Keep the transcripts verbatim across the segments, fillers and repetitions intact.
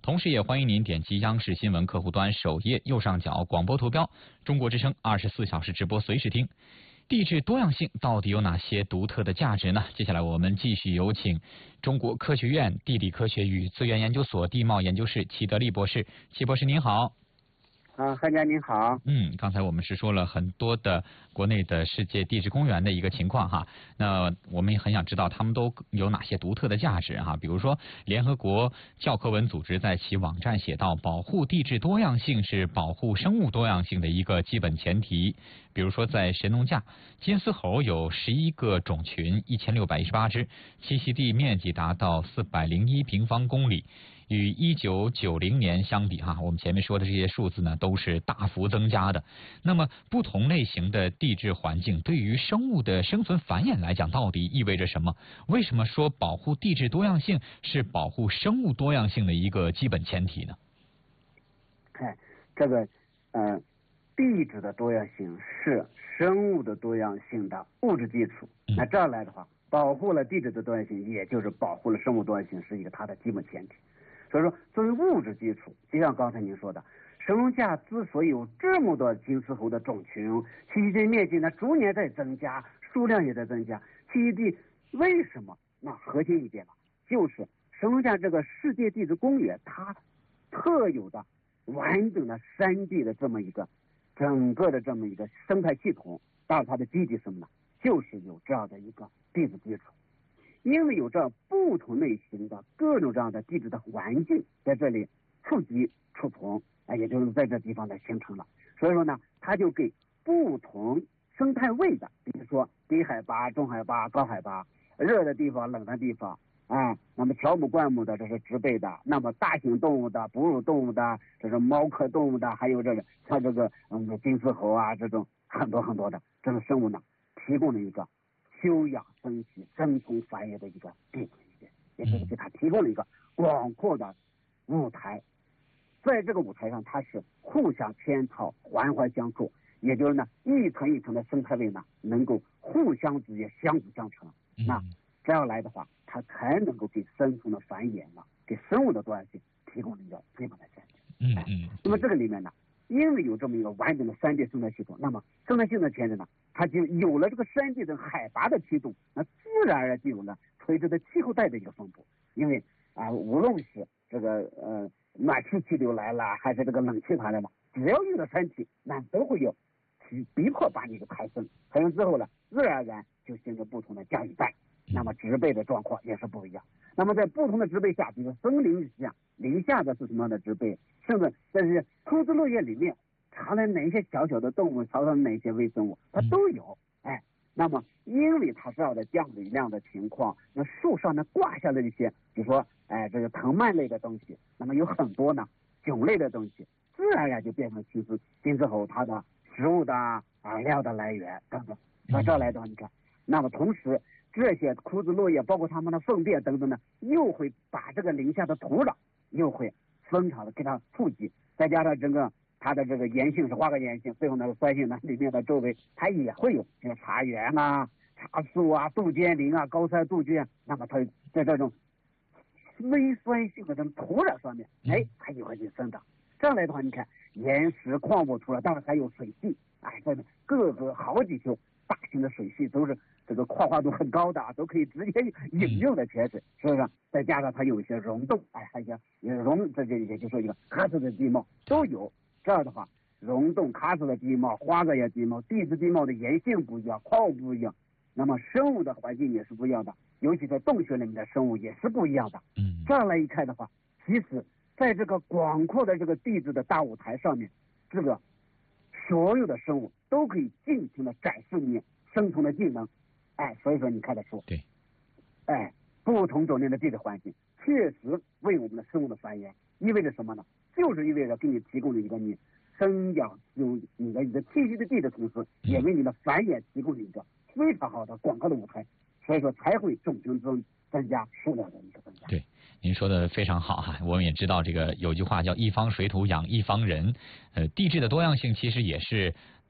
同时也欢迎您点击央视新闻客户端首页右上角广播图标，中国之声二十四小时直播随时听。地质多样性到底有哪些独特的价值呢？接下来我们继续有请中国科学院地理科学与资源研究所地貌研究室齐德利博士。齐博士您好。 啊，何家您好。 嗯，刚才我们是说了很多的国内的世界地质公园的一个情况哈，那我们也很想知道他们都有哪些独特的价值哈。比如说，联合国教科文组织在其网站写道，保护地质多样性是保护生物多样性的一个基本前提。比如说，在神农架，金丝猴有十一个种群，一千六百一十八只，栖息地面积达到四百零一平方公里。与一九九零年相比哈，我们前面说的这些数字呢都是大幅增加的。那么不同类型的地质环境对于生物的生存繁衍来讲，到底意味着什么？为什么说保护地质多样性是保护生物多样性的一个基本前提呢？ 哎，这个呃，地质的多样性是生物的多样性的物质基础。嗯、那这样来的话，保护了地质的多样性，也就是保护了生物多样性，是一个它的基本前提。所以说，作为物质基础，就像刚才您说的，神农架之所以有这么多金丝猴的种群，栖息地面积呢逐年在增加，数量也在增加。栖息地为什么？那核心一点吧，就是神农架这个世界地质公园，它特有的完整的山地的这么一个整个的这么一个生态系统，当然它的基底什么呢？就是有这样的一个地质基础。因为有这不同类型的各种这样的地质的环境在这里触及触从，啊，也就是在这地方的形成了。所以说呢，它就给不同生态位的，比如说低海拔、中海拔、高海拔，热的地方、冷的地方，啊，那么乔木灌木的这是植被的，那么大型动物的、哺乳动物的，这是猫科动物的，还有这个像这个嗯金丝猴啊这种很多很多的这种生物呢，提供了一个休养生息、生存繁衍的一个地图一点，也就是给它提供了一个广阔的舞台。在这个舞台上，它是互相嵌套、环环相扣，也就是呢，一层一层的生态位呢，能够互相之间相辅相成。那这样来的话，它才能够给生存的繁衍呢，给生物的多样性提供了一个基本的前提。 嗯嗯。 那么这个里面呢，因为有这么一个完整的山地生态系统，那么生态系统的前提呢，它就有了这个山地的海拔的驱动，那自然而然就有了垂直的气候带的一个分布。因为啊、呃，无论是这个呃暖气气流来了，还是这个冷气团来了，只要遇到山体，那都会有去逼迫把你给抬升，抬升之后呢，自然而然就形成不同的降雨带。那么植被的状况也是不一样。那么在不同的植被下，比如森林下，林下的是什么样的植被？甚至在这些枯枝落叶里面藏了哪些小小的动物，藏了哪些微生物，它都有。哎，那么因为它这样的降雨量的情况，那树上呢挂下了一些，比如说哎这个藤蔓类的东西，那么有很多呢迥类的东西，自然而然就变成金丝金丝猴它的食物的饵料的来源等等。那这来的话，你看，那么同时这些枯枝落叶，包括它们的粪便等等呢，又会把这个林下的土壤又会分场的给它触及，再加上整个它的这个盐性是花岗岩性，最后呢酸性呢里面的周围它也会有像茶园啊、茶树啊、杜鹃林啊、高山杜鹃，那么它在这种微酸性的这种土壤上面，哎，它也会去生长。这样来的话，你看岩石矿物土壤，当然还有水系，哎，这各个好几条大型的水系都是这个矿化度很高的，都可以直接饮用的泉水，是不是？再加上它有一些溶洞，哎，还有溶，这就也就是说一个喀斯的地貌都有。这样的话，溶洞、喀斯的地貌、花岗岩地貌、地质地貌的岩性不一样，矿物不一样，那么生物的环境也是不一样的，尤其在洞穴里面的生物也是不一样的。 嗯， 这样来一看的话，其实在这个广阔的这个地质的大舞台上面，这个所有的生物都可以尽情的展示你生存的技能。哎，所以说你看得出， 对， 哎，不同种类的地质环境确实为我们的生物的繁衍意味着什么呢？就是意味着给你提供了一个你生养有你的一个栖息的地的同时，也为你的繁衍提供了一个非常好的广阔的舞台，所以说才会种群增增加，数量的一个增加。 对，您说的非常好哈。我们也知道这个有句话叫一方水土养一方人，呃，地质的多样性其实也是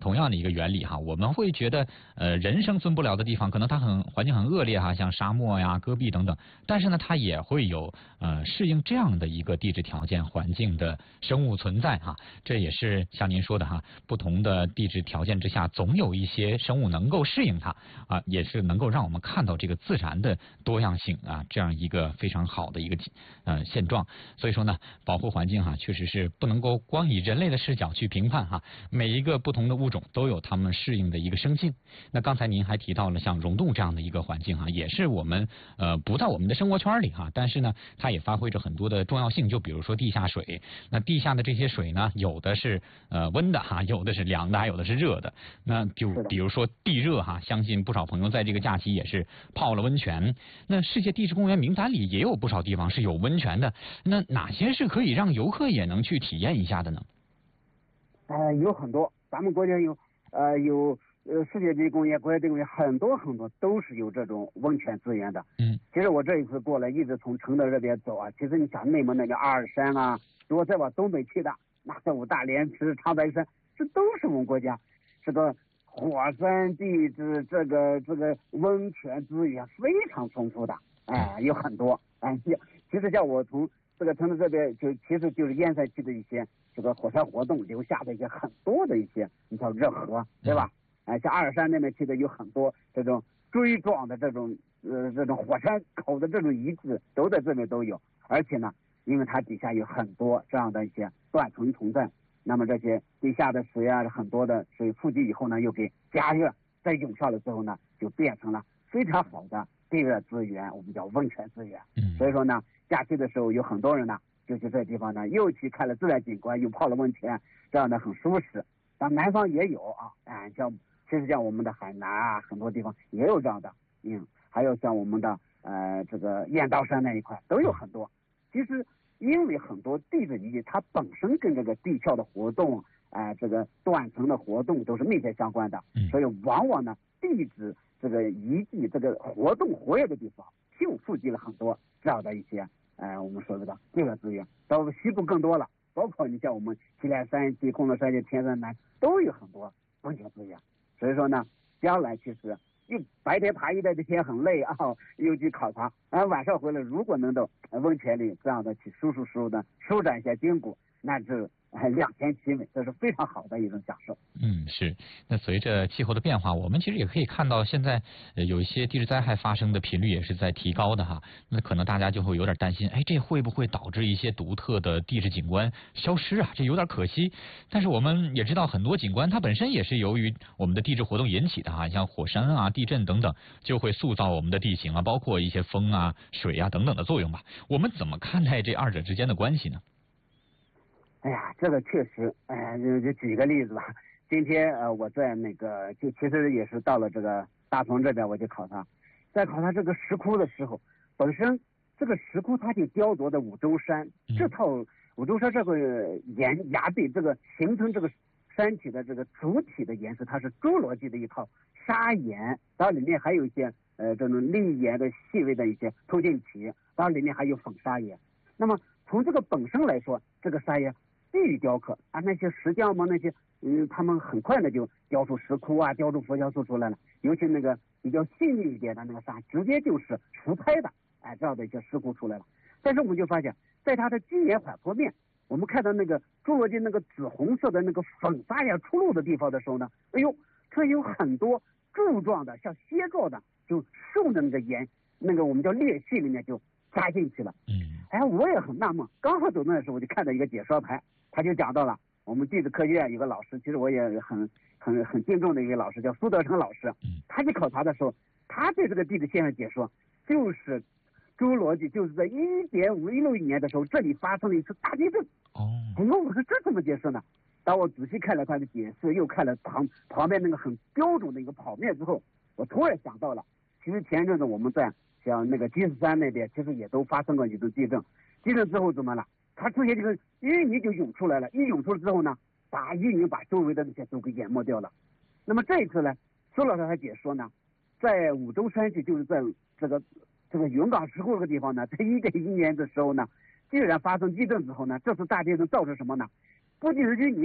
同样的一个原理哈，我们会觉得呃人生存不了的地方，可能它很环境很恶劣哈，像沙漠呀、戈壁等等，但是呢，它也会有呃适应这样的一个地质条件环境的生物存在哈。这也是像您说的哈，不同的地质条件之下，总有一些生物能够适应它啊，也是能够让我们看到这个自然的多样性啊，这样一个非常好的一个呃现状。所以说呢，保护环境哈，确实是不能够光以人类的视角去评判哈，每一个不同的物种都有它们适应的一个生境。那刚才您还提到了像溶洞这样的一个环境哈，也是我们呃不在我们的生活圈里哈，但是呢，它也发挥着很多的重要性。就比如说地下水，那地下的这些水呢，有的是呃温的哈，有的是凉的，还有的是热的。那就比如说地热哈，相信不少朋友在这个假期也是泡了温泉。那世界地质公园名单里也有不少地方是有温泉的，那哪些是可以让游客也能去体验一下的呢？ 呃，有很多，咱们国家有呃有呃世界地质公园、国家地质公园很多很多都是有这种温泉资源的。 嗯， 其实我这一次过来，一直从承德这边走啊，其实你想内蒙那个阿尔山啊，如果再往东北去的，那这五大连池、长白山，这都是我们国家这个火山地质这个这个温泉资源非常丰富的，哎、呃，有很多。哎，其实像我从这个承德这边，就其实就是燕山区的一些这个火山活动留下的一些很多的一些，你像热河，对吧？哎、呃，像阿尔山那边去的有很多这种锥状的这种呃这种火山口的这种遗址，都在这边都有。而且呢，因为它底下有很多这样的一些断层存在，那么这些地下的水啊，很多的水富集以后呢，又给加热，再涌上来之后呢，就变成了非常好的地热资源，我们叫温泉资源。 嗯， 所以说呢，假期的时候有很多人呢，就去这地方呢，又去看了自然景观，又泡了温泉，这样的很舒适。但南方也有啊，哎，像其实像我们的海南啊，很多地方也有这样的，嗯，还有像我们的呃这个雁道山那一块都有很多。其实因为很多地质遗迹它本身跟这个地壳的活动，哎、呃，这个断层的活动都是密切相关的，所以往往呢，地质这个遗迹这个活动活跃的地方，就富集了很多这样的一些，呃，我们说的地热资源。到西部更多了，包括你像我们祁连山系、昆仑山系、天山南都有很多温泉资源。所以说呢，将来其实又白天爬一带的天很累啊，又去考察，啊，晚上回来如果能到温泉里这样的去舒舒舒的舒展一下筋骨，那是两全其美，这是非常好的一种享受。 嗯，是。那随着气候的变化，我们其实也可以看到，现在呃有一些地质灾害发生的频率也是在提高的哈。那可能大家就会有点担心，哎，这会不会导致一些独特的地质景观消失啊？这有点可惜。但是我们也知道，很多景观它本身也是由于我们的地质活动引起的哈，像火山啊、地震等等，就会塑造我们的地形啊，包括一些风啊、水啊等等的作用吧。我们怎么看待这二者之间的关系呢？ 哎呀，这个确实，哎，就就举个例子吧。今天呃，我在那个就其实也是到了这个大同这边，我去考察，在考察这个石窟的时候，本身这个石窟它就雕琢的五洲山， 嗯、 这套五洲山这个岩崖壁，这个形成这个山体的这个主体的岩石，它是侏罗纪的一套砂岩，当然里面还有一些呃这种砾岩的细微的一些透镜体，当然里面还有粉砂岩。那么从这个本身来说，这个砂岩易于雕刻啊，那些石匠们那些，嗯，他们很快的就雕出石窟啊，雕出佛像塑出来了。尤其那个比较细腻一点的那个砂，直接就是实拍的，哎，这样的一些石窟出来了。但是我们就发现，在它的基岩缓坡面，我们看到那个侏罗纪那个紫红色的那个粉砂岩出露的地方的时候呢，哎呦，这有很多柱状的，像楔状的，就顺着那个岩，那个我们叫裂隙里面就扎进去了。 嗯， 哎，我也很纳闷，刚好走那的时候，我就看到一个解说牌。他就讲到了我们地质科学院有个老师，其实我也很很很敬重的一位老师，叫苏德成老师。他去考察的时候，他对这个地质现象解说，就是侏罗纪就是在一点五一六亿年的时候，这里发生了一次大地震。 哦， 哎呦，我说这怎么解释呢？当我仔细看了他的解释，又看了旁旁边那个很标准的一个剖面之后，我突然想到了，其实前一阵子我们在像那个鸡市山那边，其实也都发生过一次地震。地震之后怎么了？它出现这个淤泥就涌出来了，一涌出来之后呢，把淤泥把周围的那些都给淹没掉了。那么这一次呢，苏老师还解说呢，在五洲山系，就是在这个这个云冈石窟这个地方呢，在一点一年的时候呢，既然发生地震之后呢，这次大地震造成什么呢？不仅是淤泥了，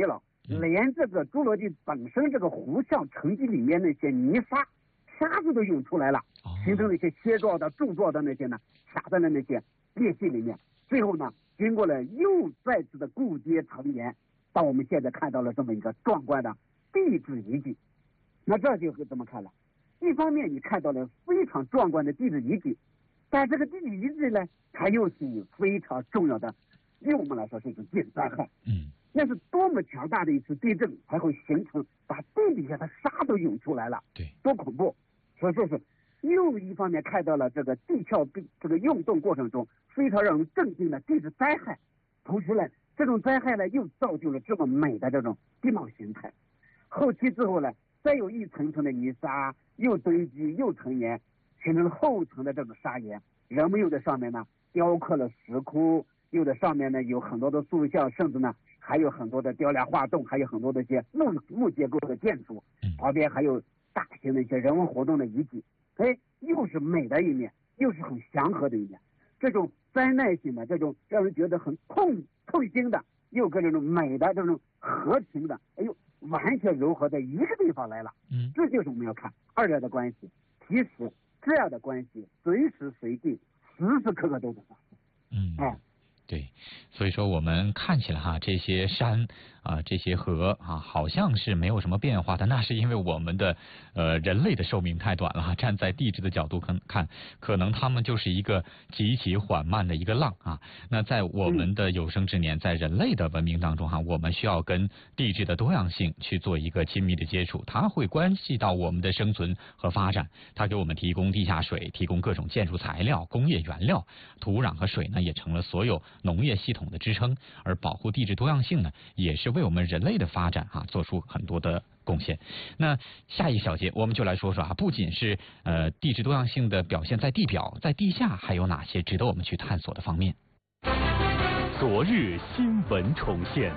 连这个侏罗纪本身这个湖相沉积里面那些泥沙沙子都涌出来了，形成了一些楔状的柱状的那些呢沙在了那些裂隙里面，最后呢经过了又再次的固结成岩，到我们现在看到了这么一个壮观的地质遗迹。那这就怎么看了？一方面你看到了非常壮观的地质遗迹，但这个地质遗迹呢，它又是有非常重要的，对我们来说是一种地质灾害。 嗯， 那是多么强大的一次地震才会形成把地底下的沙都涌出来了， 对， 多恐怖！所以说是又一方面看到了这个地壳这个运动过程中非常让人震惊的地质灾害，同时呢，这种灾害呢又造就了这么美的这种地貌形态。后期之后呢，再有一层层的泥沙又堆积又成岩，形成了后层的这种砂岩。人们又在上面呢雕刻了石窟，又在上面呢有很多的塑像，甚至呢还有很多的雕梁画栋，还有很多的一些木木结构的建筑，旁边还有大型的一些人文活动的遗迹。哎，又是美的一面，又是很祥和的一面。这种灾难性的，这种让人觉得很痛痛心的，又跟这种美的这种和平的，哎呦，完全糅合在一个地方来了。 嗯， 这就是我们要看二者的关系。其实这样的关系随时随地时时刻刻都在发生。 嗯， 哎， 对，所以说我们看起来哈，这些山啊，这些河啊，好像是没有什么变化的，那是因为我们的呃人类的寿命太短了哈。站在地质的角度看，看可能他们就是一个极其缓慢的一个浪啊。那在我们的有生之年，在人类的文明当中哈，我们需要跟地质的多样性去做一个亲密的接触，它会关系到我们的生存和发展。它给我们提供地下水，提供各种建筑材料、工业原料，土壤和水呢也成了所有农业系统的支撑。而保护地质多样性呢，也是为我们人类的发展啊做出很多的贡献。那下一小节我们就来说说啊，不仅是呃地质多样性的表现在地表，在地下还有哪些值得我们去探索的方面？ 昨日新闻重现，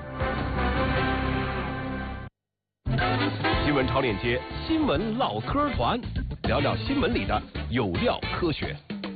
新闻超链接，新闻唠嗑团，聊聊新闻里的有料科学。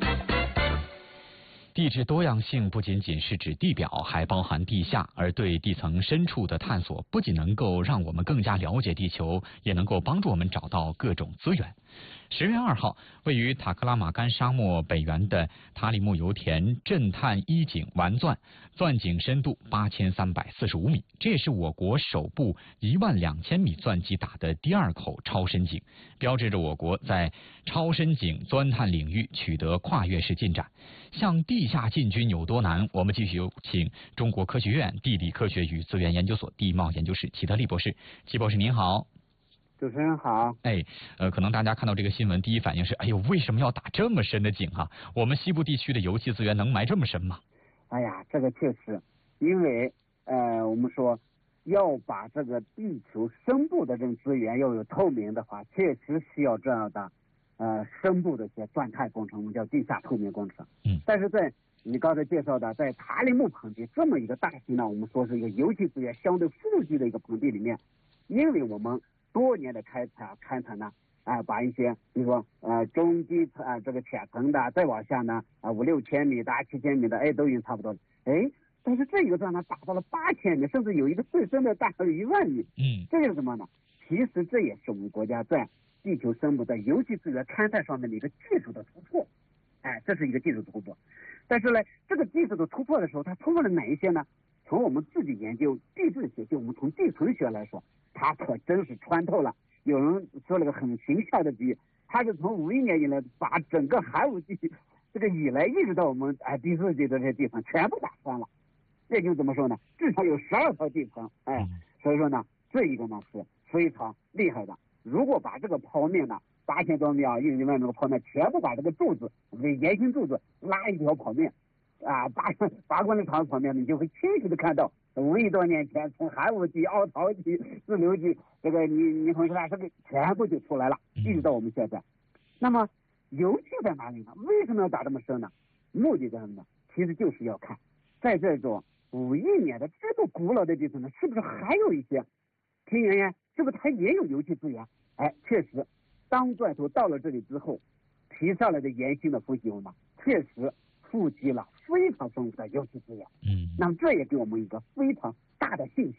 地质多样性不仅仅是指地表，还包含地下，而对地层深处的探索，不仅能够让我们更加了解地球，也能够帮助我们找到各种资源。十月二号，位于塔克拉玛干沙漠北缘的塔里木油田震探一井完钻，钻井深度八千三百四十五米，这也是我国首部一万两千米钻机打的第二口超深井，标志着我国在超深井钻探领域取得跨越式进展。向地下进军有多难？我们继续有请中国科学院地理科学与资源研究所地貌研究室齐德利博士。齐博士您好。 主持人好。 哎，呃，可能大家看到这个新闻，第一反应是，哎呦，为什么要打这么深的井啊？我们西部地区的油气资源能埋这么深吗？ 哎呀，这个确实，因为呃，我们说要把这个地球深部的这种资源要有透明的话，确实需要这样的呃深部的一些钻探工程，我们叫地下透明工程。 嗯。 但是在你刚才介绍的，在塔里木盆地这么一个大型的，我们说是一个油气资源相对富集的一个盆地里面，因为我们多年的开采勘探呢，啊、呃，把一些比如说呃中低层啊、呃、这个浅层的，再往下呢啊、呃、五六千米的、七千米的，哎都已经差不多了，哎，但是这一个钻呢达到了八千米，甚至有一个最深的达到了一万米。 嗯， 这是什么呢？其实这也是我们国家在地球深部在油气资源勘探上面的一个技术的突破。哎，这是一个技术突破。但是呢，这个技术的突破的时候，它突破了哪一些呢？从我们自己研究地质学，就我们从地层学来说，它可真是穿透了。有人说了个很形象的比喻，它是从五亿年以来把整个寒武纪这个以来一直到我们哎第四纪的这些地层全部打穿了。这就怎么说呢？至少有十二条地层，哎，所以说呢，这一个呢是非常厉害的。如果把这个剖面呢，八千多米啊，一里面这个剖面全部把这个柱子，这个圆形柱子拉一条剖面，啊，八八公里长的剖面，你就会清晰的看到五亿多年前从寒武纪、奥陶纪、自流纪，这个你你从说这个全部就出来了，一直到我们现在。那么油气在哪里呢？为什么要打这么深呢？目的在什么呢？其实就是要看，在这种五亿年的这么古老的地方呢，是不是还有一些天然呀？是不是它也有油气资源？哎，确实，当钻头到了这里之后，提上来的岩芯的分析呢，确实富集了非常丰富的油气资源。 嗯， 那么这也给我们一个非常大的信心，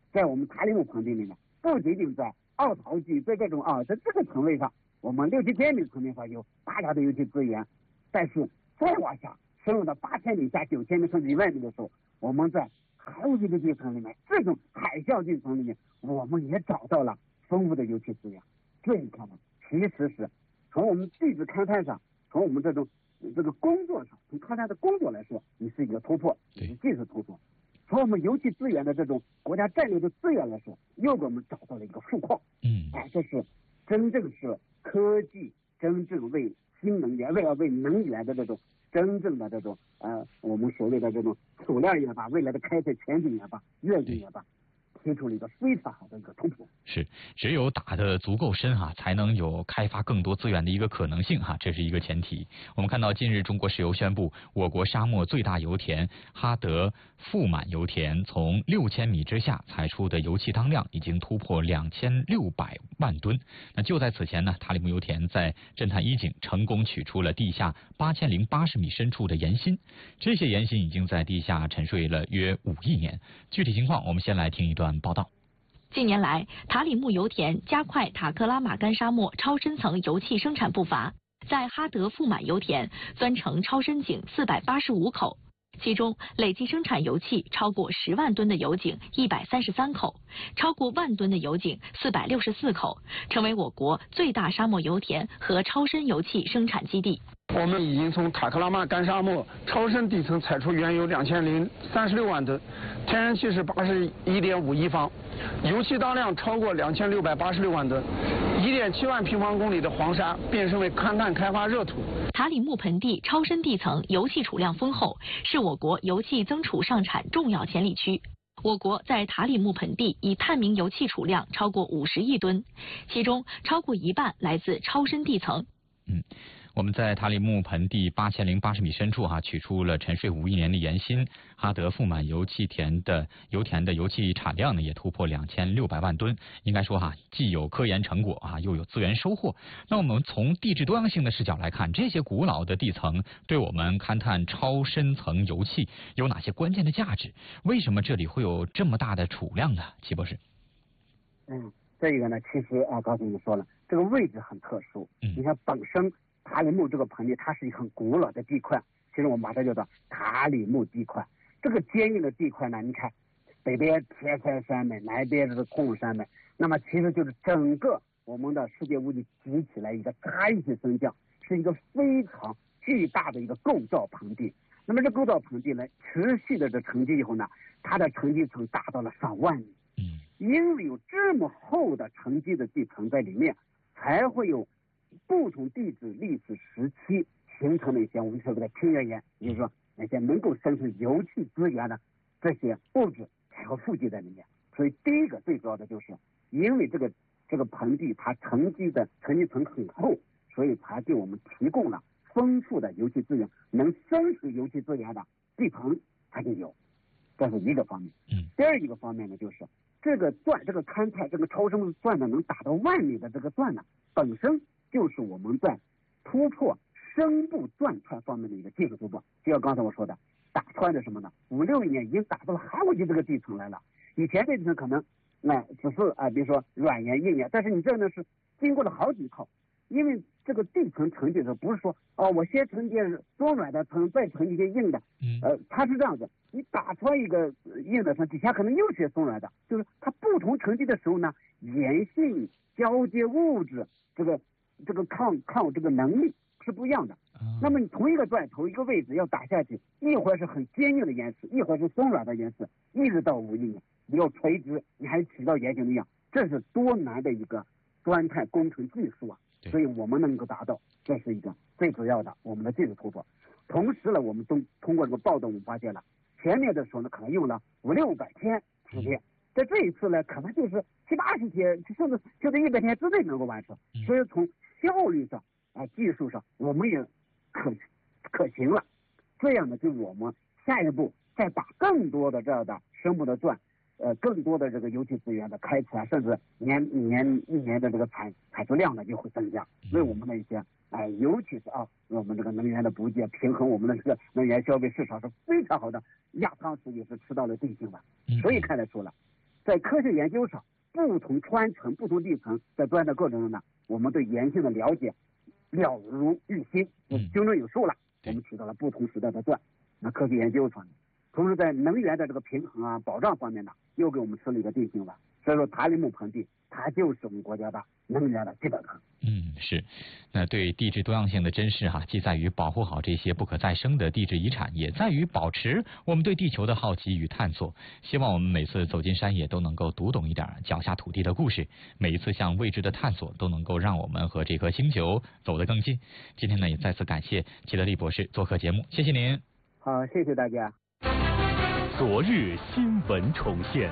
在我们塔里木盆地里面，不仅仅在奥陶纪在这种啊在这个层位上，我们六七千米层面上有大量的油气资源，但是再往下深入到八千米下九千米甚至一万米的时候，我们在海底的地层里面，这种海啸地层里面，我们也找到了丰富的油气资源。这一看呢，其实是从我们地质勘探上，从我们这种这个工作上，从勘探的工作来说，你是一个突破，你是技术突破。从我们油气资源的这种国家战略的资源来说，又给我们找到了一个富矿。 嗯， 哎，这是真正是科技真正为新能源，为了为能源的这种真正的这种呃，我们所谓的这种储量也罢，未来的开采前景也罢，愿景也罢，提出了一个非常好的一个突破。 是，只有打得足够深哈、啊，才能有开发更多资源的一个可能性哈、啊，这是一个前提。我们看到近日中国石油宣布，我国沙漠最大油田哈德富满油田从六千米之下采出的油气当量已经突破两千六百万吨。那就在此前呢，塔里木油田在侦探一井成功取出了地下八千零八十米深处的盐芯，这些盐芯已经在地下沉睡了约五亿年。具体情况，我们先来听一段报道。 近年来，塔里木油田加快塔克拉玛干沙漠超深层油气生产步伐，在哈德富满油田钻成超深井四百八十五口，其中累计生产油气超过十万吨的油井一百三十三口，超过万吨的油井四百六十四口，成为我国最大沙漠油田和超深油气生产基地。 我们已经从塔克拉玛干沙漠超深地层采出原油两千零三十六万吨，天然气是八十一点五亿方，油气当量超过两千六百八十六万吨，一点七万平方公里的黄沙变身为勘探开发热土。 塔里木盆地超深地层油气储量丰厚，是我国油气增储上产重要潜力区。我国在塔里木盆地已探明油气储量超过五十亿吨，其中超过一半来自超深地层。 嗯。我们在塔里木盆地八千零八十米深处哈、啊，取出了沉睡五亿年的盐芯。哈德富满油气田的油田的油气产量呢，也突破两千六百万吨。应该说哈、啊，既有科研成果啊，又有资源收获。那我们从地质多样性的视角来看，这些古老的地层对我们勘探超深层油气有哪些关键的价值？为什么这里会有这么大的储量呢？齐博士。 嗯，这个呢，其实啊，刚才你说了，这个位置很特殊。 嗯， 你看本身。塔里木这个盆地，它是一个很古老的地块，其实我们把它叫做塔里木地块。这个坚硬的地块呢，你看北边铁塞山脉，南边是空山脉，那么其实就是整个我们的世界屋脊集起来一个差异性升降，是一个非常巨大的一个构造盆地。那么这构造盆地呢，持续的这沉积以后呢，它的沉积层达到了上万米。 嗯， 因为有这么厚的沉积的地层在里面，才会有不同地质历史时期形成的一些我们说的平原岩，也就是说那些能够生成油气资源的这些物质才会富集在里面。所以第一个最主要的就是，因为这个这个盆地它沉积的沉积层很厚，所以才给我们提供了丰富的油气资源，能生成油气资源的地层它就有，这是一个方面。 嗯， 第二一个方面呢，就是这个钻这个勘探这个超深钻呢，能达到万米的这个钻呢，本身就是我们在突破深部钻穿方面的一个技术突破。就像刚才我说的，打穿的什么呢？五六亿年已经打到了海尾级这个地层来了。以前这地层可能那、呃、只是啊、呃，比如说软岩硬岩，但是你这呢是经过了好几套，因为这个地层沉积的时候不是说哦，我先沉积松软的层，再沉积些硬的，呃，它是这样子，你打穿一个硬的层，底下可能又是松软的，就是它不同沉积的时候呢，岩性交接物质这个这个抗抗这个能力是不一样的。那么你同一个钻头一个位置要打下去，一会儿是很坚硬的岩石，一会儿是松软的岩石，一直到五亿年，你要垂直，你还起到岩形的样，这是多难的一个钻探工程技术啊！所以我们能够达到，这是一个最主要的我们的技术突破。同时呢，我们都通过这个报道，我们发现了前面的时候呢，可能用了五六百天时间，在这一次呢，可能就是七八十天，甚至就在一百天之内能够完成。所以从效率上啊、呃，技术上，我们也可可行了。这样呢，就我们下一步再打更多的这样的深部的钻。呃，更多的这个油气资源的开采，甚至年年一年的这个产产出量呢就会增加，为我们的一些哎、呃，尤其是啊，我们这个能源的补给，平衡我们的这个能源消费市场是非常好的，压舱石也是吃到了定性的。所以看得出了， 在科学研究上，不同传承、不同地层在钻的过程中呢，我们对岩性的了解了如于心，精准有数了。我们起到了不同时代的钻，那科学研究上，同时在能源的这个平衡啊、保障方面呢，又给我们设立一个定性了。所以说，塔里木盆地它就是我们国家的能源的基本盘。 嗯，是。那对地质多样性的珍视哈、啊，既在于保护好这些不可再生的地质遗产，也在于保持我们对地球的好奇与探索。希望我们每次走进山野都能够读懂一点脚下土地的故事，每一次向未知的探索都能够让我们和这颗星球走得更近。今天呢，也再次感谢齐德利博士做客节目，谢谢您。 好，谢谢大家。 昨日新闻重现。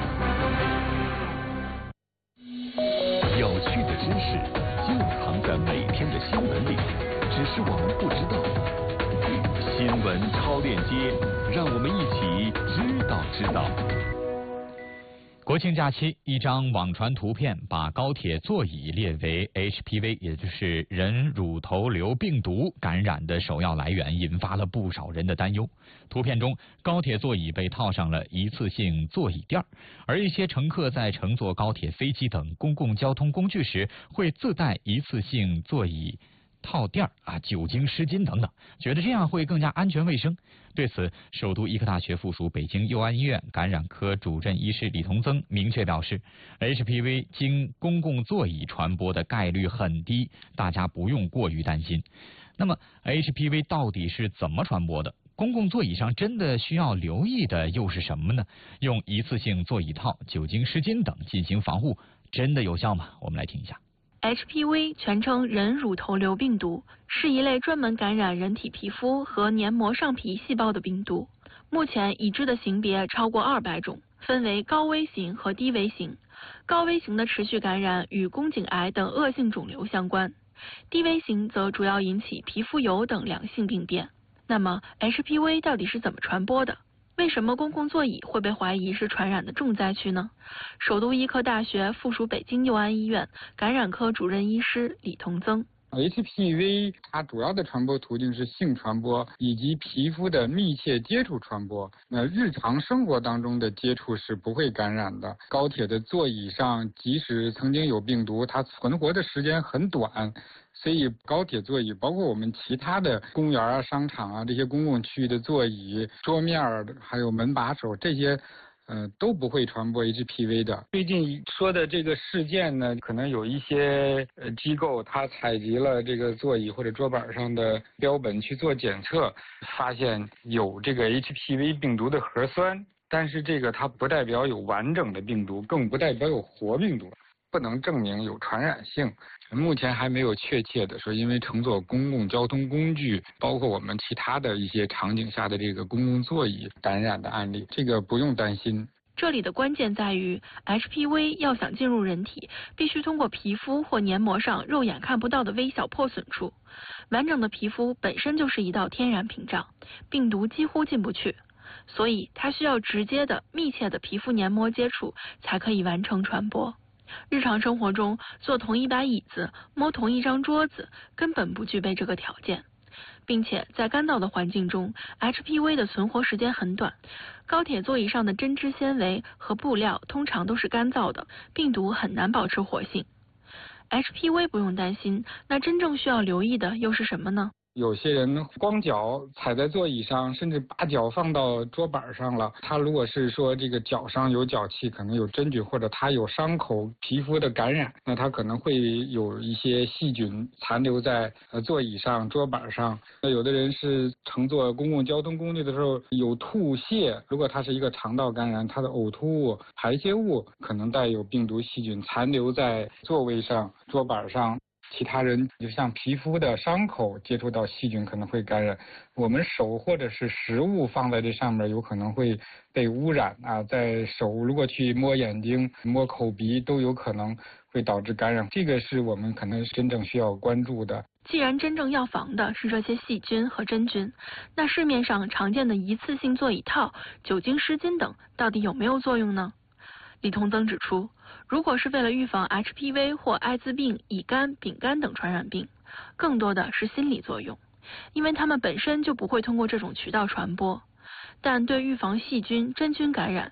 有趣的知识就藏在每天的新闻里，只是我们不知道。新闻超链接，让我们一起知道知道。 国庆假期，一张网传图片把高铁座椅列为 H P V， 也就是人乳头瘤病毒感染的首要来源，引发了不少人的担忧。图片中，高铁座椅被套上了一次性座椅垫，而一些乘客在乘坐高铁、飞机等公共交通工具时，会自带一次性座椅套垫啊、酒精湿巾等等，觉得这样会更加安全卫生。对此，首都医科大学附属北京佑安医院感染科主任医师李同增明确表示 ，H P V 经公共座椅传播的概率很低，大家不用过于担心。那么 H P V 到底是怎么传播的？公共座椅上真的需要留意的又是什么呢？用一次性座椅套、酒精湿巾等进行防护，真的有效吗？我们来听一下。 H P V 全称人乳头瘤病毒，是一类专门感染人体皮肤和黏膜上皮细胞的病毒。目前已知的型别超过二百种，分为高危型和低危型。高危型的持续感染与宫颈癌等恶性肿瘤相关，低危型则主要引起皮肤疣等良性病变。那么 H P V 到底是怎么传播的？为什么公共座椅会被怀疑是传染的重灾区呢？首都医科大学附属北京佑安医院感染科主任医师李同增。 H P V 它主要的传播途径是性传播以及皮肤的密切接触传播。那日常生活当中的接触是不会感染的。高铁的座椅上，即使曾经有病毒，它存活的时间很短。所以高铁座椅，包括我们其他的公园啊、商场啊这些公共区域的座椅、桌面还有门把手这些。呃，都不会传播 H P V 的。最近说的这个事件呢，可能有一些呃机构，它采集了这个座椅或者桌板上的标本去做检测，发现有这个 H P V 病毒的核酸，但是这个它不代表有完整的病毒，更不代表有活病毒，不能证明有传染性。目前还没有确切的说，因为乘坐公共交通工具，包括我们其他的一些场景下的这个公共座椅感染的案例，这个不用担心。 这里的关键在于 H P V 要想进入人体，必须通过皮肤或黏膜上肉眼看不到的微小破损处。完整的皮肤本身就是一道天然屏障，病毒几乎进不去，所以它需要直接的、密切的皮肤黏膜接触才可以完成传播。日常生活中，坐同一把椅子、摸同一张桌子，根本不具备这个条件，并且在干燥的环境中 ，H P V 的存活时间很短。高铁座椅上的针织纤维和布料通常都是干燥的，病毒很难保持活性。H P V 不用担心，那真正需要留意的又是什么呢？ 有些人光脚踩在座椅上，甚至把脚放到桌板上了。他如果是说这个脚上有脚气，可能有真菌，或者他有伤口、皮肤的感染，那他可能会有一些细菌残留在呃座椅上、桌板上。那有的人是乘坐公共交通工具的时候有吐泻，如果他是一个肠道感染，他的呕吐物、排泄物可能带有病毒细菌残留在座位上、桌板上。其他人就像皮肤的伤口接触到细菌可能会感染，我们手或者是食物放在这上面有可能会被污染啊，在手如果去摸眼睛、摸口鼻都有可能会导致感染，这个是我们可能真正需要关注的。 既然真正要防的是这些细菌和真菌，那市面上常见的一次性座椅套、酒精湿巾等到底有没有作用呢？李同增指出，如果是为了预防 H P V 或艾滋病、乙肝、丙肝等传染病，更多的是心理作用，因为它们本身就不会通过这种渠道传播。但对预防细菌、真菌感染，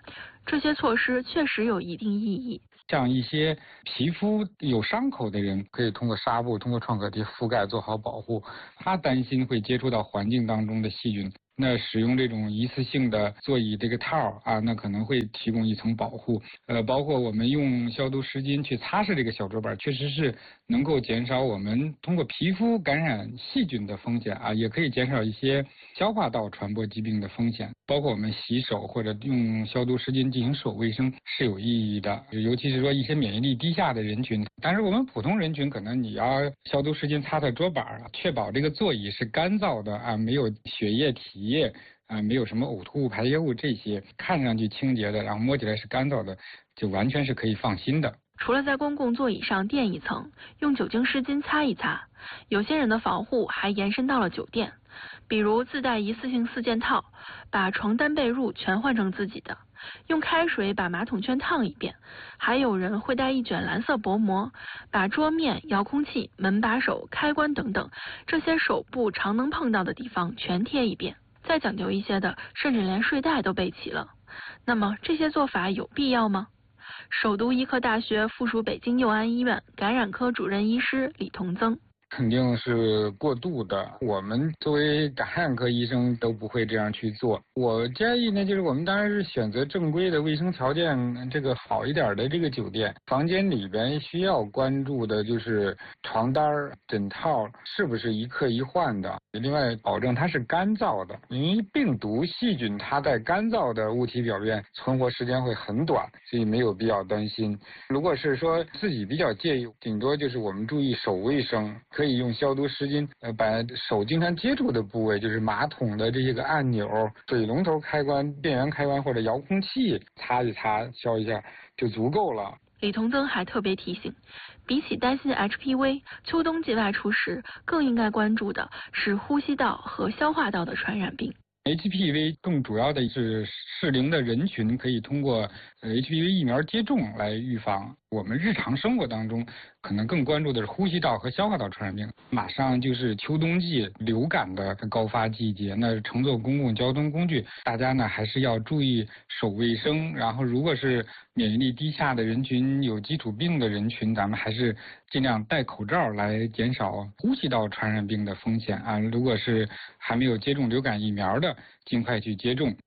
这些措施确实有一定意义。 像一些皮肤有伤口的人，可以通过纱布、通过创可贴覆盖做好保护。他担心会接触到环境当中的细菌，那使用这种一次性的座椅这个套啊，那可能会提供一层保护。呃，包括我们用消毒湿巾去擦拭这个小桌板，确实是能够减少我们通过皮肤感染细菌的风险啊，也可以减少一些消化道传播疾病的风险。包括我们洗手或者用消毒湿巾进行手卫生是有意义的，尤其是说一些免疫力低下的人群。但是我们普通人群可能你要消毒湿巾擦擦桌板啊，确保这个座椅是干燥的啊，没有血液体液啊，没有什么呕吐物排泄物这些，看上去清洁的，然后摸起来是干燥的，就完全是可以放心的。 除了在公共座椅上垫一层，用酒精湿巾擦一擦，有些人的防护还延伸到了酒店，比如自带一次性四件套，把床单被褥全换成自己的，用开水把马桶圈烫一遍，还有人会带一卷蓝色薄膜，把桌面、遥控器、门把手、开关等等这些手部常能碰到的地方全贴一遍。再讲究一些的，甚至连睡袋都备齐了。那么这些做法有必要吗？首都医科大学附属北京佑安医院感染科主任医师李同增。 肯定是过度的，我们作为感染科医生都不会这样去做。我建议呢，就是我们当然是选择正规的卫生条件这个好一点的这个酒店，房间里边需要关注的就是床单、枕套是不是一刻一换的，另外保证它是干燥的，因为病毒细菌它在干燥的物体表面存活时间会很短，所以没有必要担心。如果是说自己比较介意，顶多就是我们注意手卫生，可以用消毒湿巾，呃，把手经常接触的部位，就是马桶的这些个按钮、水龙头开关、电源开关或者遥控器，擦一擦、消一下就足够了。 李同增还特别提醒，比起担心 H P V， 秋冬季外出时更应该关注的是呼吸道和消化道的传染病。 H P V 更主要的是适龄的人群可以通过 H P V 疫苗接种来预防。我们日常生活当中可能更关注的是呼吸道和消化道传染病。马上就是秋冬季流感的高发季节，那乘坐公共交通工具，大家呢还是要注意手卫生。然后如果是免疫力低下的人群、有基础病的人群，咱们还是尽量戴口罩来减少呼吸道传染病的风险啊。如果是还没有接种流感疫苗的，尽快去接种。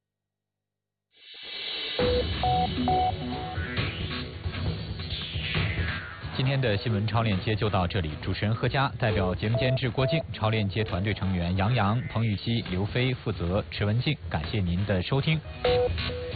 今天的新闻超链接就到这里，主持人贺佳代表节目监制郭靖、超链接团队成员杨洋、彭玉期、刘飞负责池文静，感谢您的收听。